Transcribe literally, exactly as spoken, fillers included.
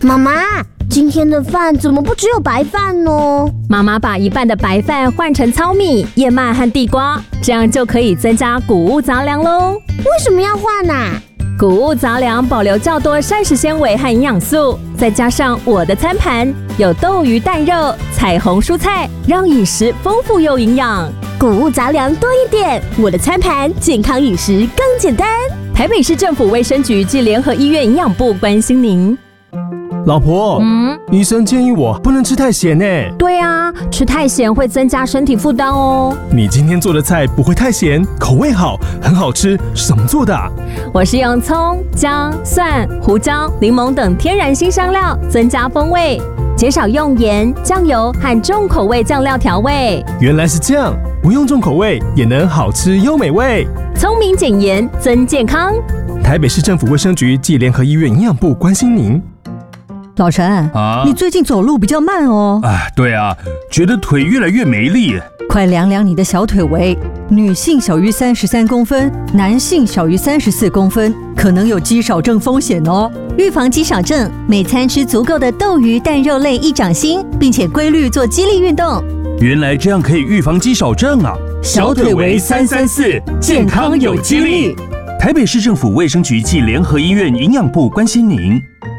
妈妈，今天的饭怎么不只有白饭呢？ 妈妈把一半的白饭换成糙米、燕麦和地瓜，这样就可以增加谷物杂粮喽。 为什么要换啊？ 谷物杂粮保留较多膳食纤维和营养素，再加上我的餐盘有豆鱼蛋肉、彩虹蔬菜，让饮食丰富又营养。 谷物杂粮多一点，我的餐盘健康饮食更简单。 台北市政府卫生局暨联合医院营养部关心您。 老婆， 嗯， 医生建议我不能吃太咸呢。 对啊，吃太咸会增加身体负担哦。 你今天做的菜不会太咸，口味好，很好吃，是怎么做的啊？ 我是用葱、姜、蒜、胡椒、柠檬等天然辛香料增加风味，减少用盐、酱油和重口味酱料调味。 原来是这样，不用重口味也能好吃又美味。 聪明减盐增健康。 台北市政府卫生局暨联合医院营养部关心您。 老陈啊，你最近走路比较慢哦。 哎，对啊，觉得腿越来越没力。 快量量你的小腿围，女性小于三十三公分，男性小于三十四公分，可能有肌少症风险哦。 预防肌少症，每餐吃足够的豆鱼蛋肉类一掌心，并且规律做肌力运动。 原来这样可以预防肌少症啊！ 小腿围三三四，健康有肌力。 台北市政府卫生局暨联合医院营养部关心您。